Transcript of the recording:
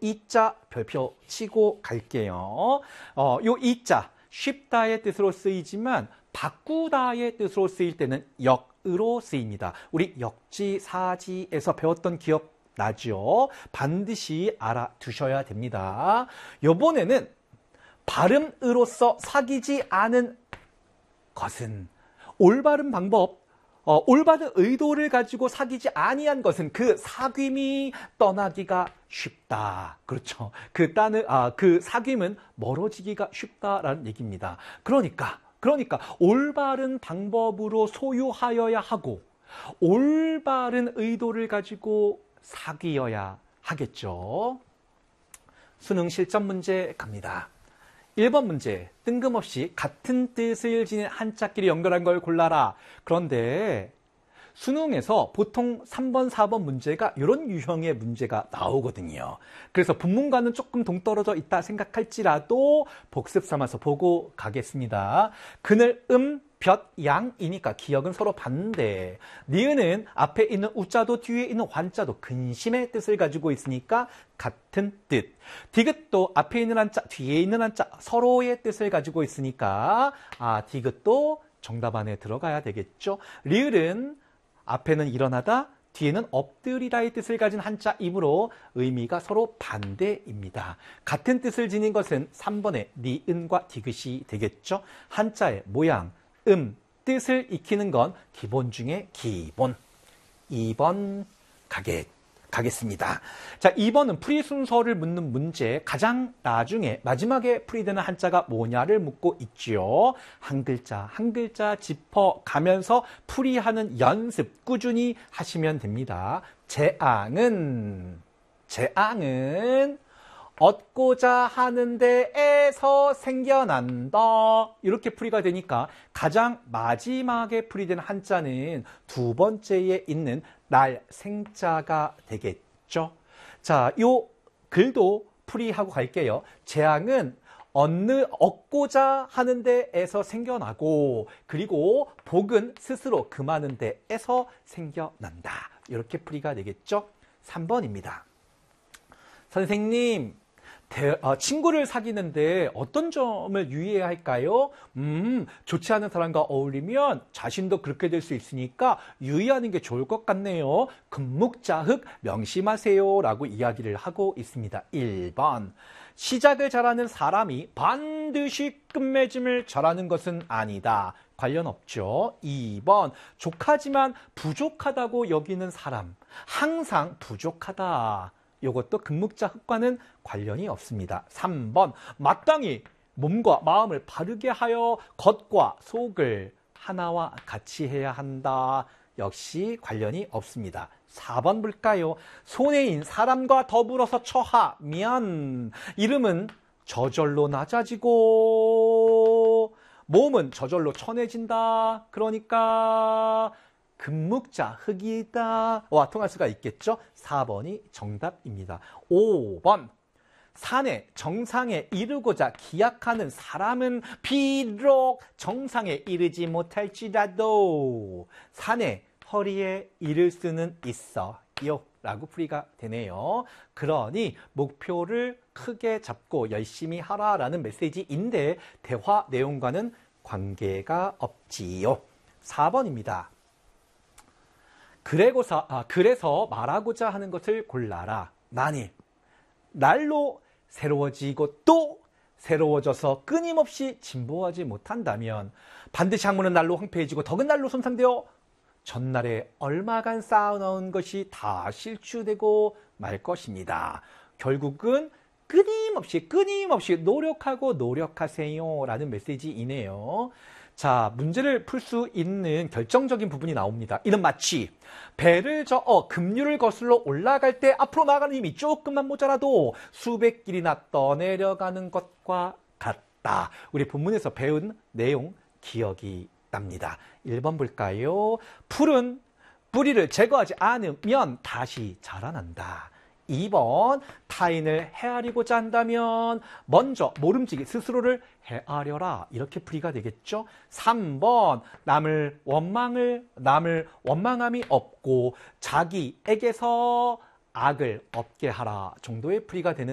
이자 별표 치고 갈게요. 요 이자 쉽다의 뜻으로 쓰이지만 바꾸다의 뜻으로 쓰일 때는 역으로 쓰입니다. 우리 역지사지에서 배웠던 기억 나죠? 반드시 알아두셔야 됩니다. 요번에는 발음으로써 사귀지 않은 것은 올바른 방법, 올바른 의도를 가지고 사귀지 아니한 것은 그 사귐이 떠나기가 쉽다. 그렇죠. 그 사귐은 멀어지기가 쉽다라는 얘기입니다. 그러니까 올바른 방법으로 소유하여야 하고 올바른 의도를 가지고 사귀어야 하겠죠. 수능 실전 문제 갑니다. 1번 문제, 뜬금없이 같은 뜻을 지닌 한자끼리 연결한 걸 골라라. 그런데 수능에서 보통 3번, 4번 문제가 이런 유형의 문제가 나오거든요. 그래서 본문과는 조금 동떨어져 있다 생각할지라도 복습 삼아서 보고 가겠습니다. 그늘, 볕, 양이니까 기억은 서로 반대. 니은은 앞에 있는 우자도 뒤에 있는 환자도 근심의 뜻을 가지고 있으니까 같은 뜻. 디귿도 앞에 있는 한자, 뒤에 있는 한자 서로의 뜻을 가지고 있으니까 디귿도 정답 안에 들어가야 되겠죠. 리을은 앞에는 일어나다, 뒤에는 엎드리다의 뜻을 가진 한자이므로 의미가 서로 반대입니다. 같은 뜻을 지닌 것은 3번의 니은과 디귿이 되겠죠. 한자의 모양, 뜻을 익히는 건 기본 중에 기본. 2번 가겠습니다. 자, 2번은 풀이 순서를 묻는 문제. 가장 나중에 마지막에 풀이되는 한자가 뭐냐를 묻고 있죠. 한 글자 한 글자 짚어가면서 풀이하는 연습 꾸준히 하시면 됩니다. 재앙은 얻고자 하는 데에서 생겨난다. 이렇게 풀이가 되니까 가장 마지막에 풀이된 한자는 두 번째에 있는 날 생자가 되겠죠. 자, 요 글도 풀이하고 갈게요. 재앙은 얻고자 하는 데에서 생겨나고, 그리고 복은 스스로 금하는 데에서 생겨난다. 이렇게 풀이가 되겠죠. 3번입니다. 선생님, 친구를 사귀는데 어떤 점을 유의해야 할까요? 좋지 않은 사람과 어울리면 자신도 그렇게 될 수 있으니까 유의하는 게 좋을 것 같네요. 금묵자흑 명심하세요 라고 이야기를 하고 있습니다. 1번, 시작을 잘하는 사람이 반드시 끝맺음을 잘하는 것은 아니다. 관련 없죠. 2번, 족하지만 부족하다고 여기는 사람, 항상 부족하다. 이것도 금묵자 흑과는 관련이 없습니다. 3번, 마땅히 몸과 마음을 바르게 하여 겉과 속을 하나와 같이 해야 한다. 역시 관련이 없습니다. 4번 볼까요? 손해인 사람과 더불어서 처하면 이름은 저절로 낮아지고 몸은 저절로 천해진다. 그러니까 금묵자 흑이다 와 통할 수가 있겠죠. 4번이 정답입니다. 5번, 산의 정상에 이르고자 기약하는 사람은 비록 정상에 이르지 못할지라도 산의 허리에 이를 수는 있어요 라고 풀이가 되네요. 그러니 목표를 크게 잡고 열심히 하라라는 메시지인데 대화 내용과는 관계가 없지요. 4번입니다. 그래서 말하고자 하는 것을 골라라. 만일 날로 새로워지고 또 새로워져서 끊임없이 진보하지 못한다면 반드시 학문은 날로 황폐해지고 덕은 날로 손상되어 전날에 얼마간 쌓아놓은 것이 다 실추되고 말 것입니다. 결국은 끊임없이 노력하고 노력하세요 라는 메시지이네요. 자, 문제를 풀 수 있는 결정적인 부분이 나옵니다. 이는 마치 배를 저어 급류를 거슬러 올라갈 때 앞으로 나가는 힘이 조금만 모자라도 수백 길이나 떠내려가는 것과 같다. 우리 본문에서 배운 내용 기억이 납니다. 1번 볼까요? 풀은 뿌리를 제거하지 않으면 다시 자라난다. 2번, 타인을 헤아리고자 한다면 먼저 모름지기 스스로를 헤아려라. 이렇게 풀이가 되겠죠. 3번, 남을 원망함이 없고 자기에게서 악을 없게 하라 정도의 풀이가 되는